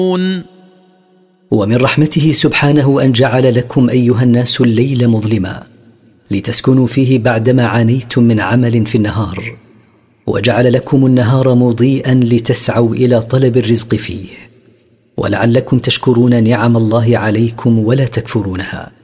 ومن رحمته سبحانه أن جعل لكم أيها الناس الليل مظلما لتسكنوا فيه بعدما عانيتم من عمل في النهار، وجعل لكم النهار مضيئا لتسعوا إلى طلب الرزق فيه، ولعلكم تشكرون نعم الله عليكم ولا تكفرونها.